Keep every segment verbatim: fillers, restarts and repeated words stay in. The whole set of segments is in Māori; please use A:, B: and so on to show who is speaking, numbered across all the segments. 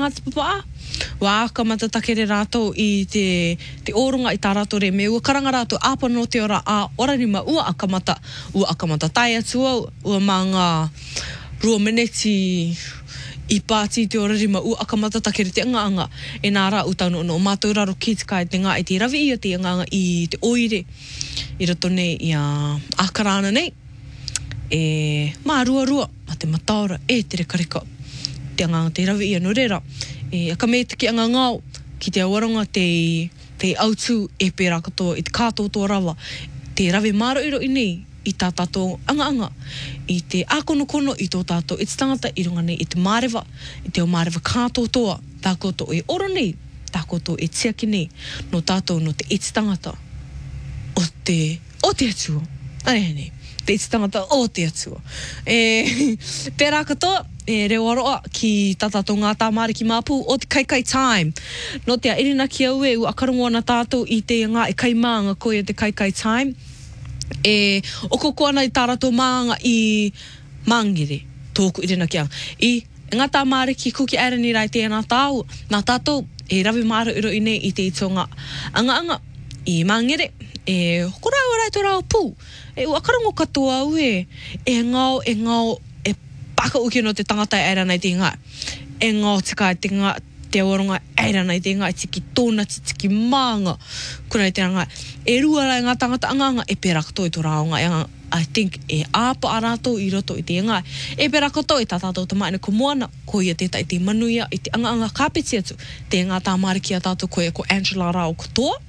A: tangata papa. Wa ka mata takere rātou i te, te orunga i tā rātou re me ua karanga rātou āpa no te ora a ora ni ma ua akamata, ua akamata tai atua, ua mga rua meneti i pāti te ora rima ua akamata takere te anga anga e nā rā utanu no mātou raro ki te kai te ngā i te rawi ia te anga anga i te oire i rato nei i a ākarana nei e mā rua rua a te mataora e tere kareka te anga anga te rawi ia no rera e aka me te ki anga ngāo ki te awaronga te, te autu e pērā katoa i te kātotoa rawa te rawe māro iro i nei i tā tātou anga anga i te ākono kono i tō tātou i te tangata i runga nei i te mārewa i te o mārewa kātotoa tā koto e oro nei tā koto e tiaki nei no tātou no te i te tangata o te o te atua ai nei te i te tangata o te atua e pērā katoa e reo aroa ki tātātou ngā tāmare ki māpū o te kaikai time. No te a irina ki au e u akarongo ana tātou i te ngā e kaimanga koe te kaikai time. E o koko ana i tā rātou māanga i Mangere, tōku irina ki anga. I ngā tāmare ki kuki airani rai tēnā tāu, nā tātou e rawi māra iro i nei i te itonga anga anga i Mangere. E hokorau rai tō rau pū. E u akarongo katoa au e, e ngau, e ngau, paka uki no te tangata e airana i te ngā. E ngā tika te ngā, te awaronga airana i te ngā, tiki tōna, tiki mānga, kuna i te ngā. E rua rai ngā tangata anganga, e pērā katoa i tō raonga, e ngā, I think, e āpa a rātou i roto i te ngā. E pērā katoa i tā tātou ta maina ko moana, ko ia tētai te manuia, i te anga anga kāpeti atu, te ngā tā mariki a tātou koe ko Angela Rao katoa.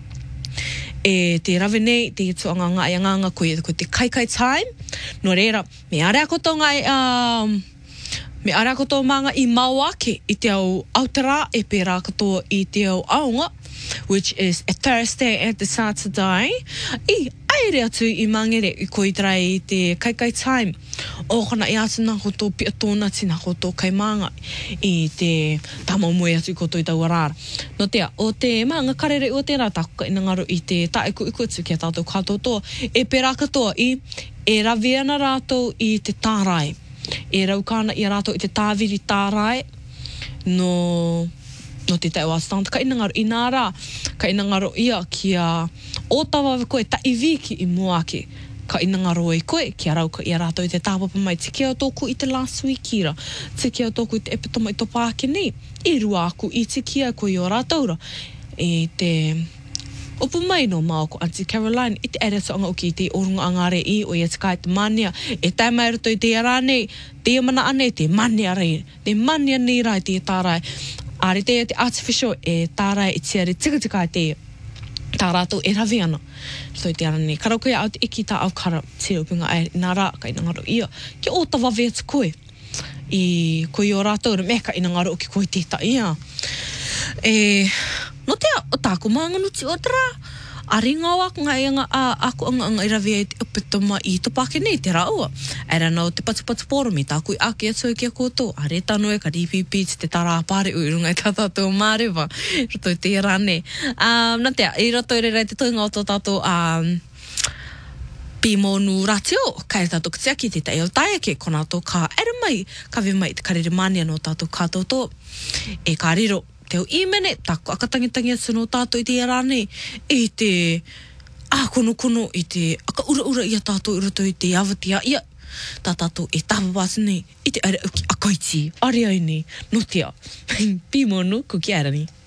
A: E te rawe nei, te etu anga ngā i anga anga koe ko te kaikai time. No reira, me area koto ngai, um, me area koto manga i Mauake, i te au Aoteara, e pērā katoa i te au Aonga, which is a Thursday and a Saturday. I aere atu i Mangere, i koe i trai i te kaikai time. O kana i atu nā koto pia tōna tina koto kai manga i te tamaumoi atu i koto i tau arara. No tea, o te manga karere o tērā tākuka ina ngaro i te taeku iku atu ki a tātou kātotoa, e pērā katoa i e rawe ana rātou i te tārai. E raukana i a rātou i te tāwiri tārai no, no te tau asatangata. Ka ina ngaro i nā rā, ka ina ngaro ia ki a o tawa koe ta iwiki i Moake. Ka ina ngaro i koe, ki a rauka i a rātou i te tāpapa mai. Tiki au tōku i te last week ira. Tiki au tōku i te epitoma i tō pāke nei. I rua aku i tiki a koe i o rātaura. E te upu mai no mao ko Auntie Caroline, i te ere soanga o ki te orunga angare i o ia tika i te mania. E tai mai rato i te ara nei, te mana ane, te mania rei. Te mania nei rai te tārai. Are te te artificial e tārai i tiare tika tika i te tā rātou e rawi ana. So i te ara nei. Kara koe au te iki tā au kara te upinga ai nā rā ka ina ngaro ia. Ki o tawa vea te koe. I koe i o rātou ra meka ina ngaro ki koe tēta ia. E no tea o tāko maanga nuti o tera. Ari ngā wako ngā ianga a ako anga anga i rawi ai te upitoma i to pāke nei te raua. Era nau te patupatu poromi tāku i ake atu e kia koutou. Are tanu e ka D P P te tara pāre ui runga i tātātou mārewa. Roto i te ara nei. Um, nā tea, i roto i rei te toinga o tō tātou um, Pimonu ratio, kai tātou katiaki te tai o taiake, ko nātou ka ere mai, ka we mai te karere mania no tātou kātoto. E ka riro, te o imene, tāko akatangitangi atu no tātou i te ara nei, i te ākono kono, i te aka ura ura ia tātou i roto i te awatia ia, tā tātou e tāpapātu nei, i te aere uki akaiti, are ai nei, no tea, Pimonu, ko ki ara ni.